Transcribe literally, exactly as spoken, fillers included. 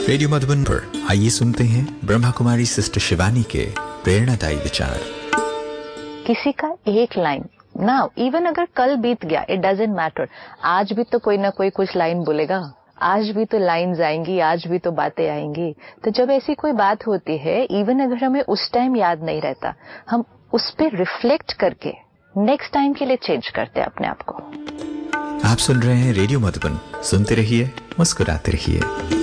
Radio Madhuban पर आइए सुनते हैं ब्रह्मा कुमारी सिस्टर शिवानी के प्रेरणादायी विचार। किसी का एक लाइन ना, इवन अगर कल बीत गया, इट डजंट मैटर, आज भी तो कोई ना कोई कुछ लाइन बोलेगा, आज भी तो लाइन्स आएंगी, आज भी तो बातें आएंगी। तो जब ऐसी कोई बात होती है, इवन अगर हमें उस टाइम याद नहीं रहता, हम उस पर रिफ्लेक्ट करके नेक्स्ट टाइम के लिए चेंज करते हैं अपने आप को। आप सुन रहे हैं रेडियो मधुबन, सुनते रहिए, मुस्कुराते रहिए।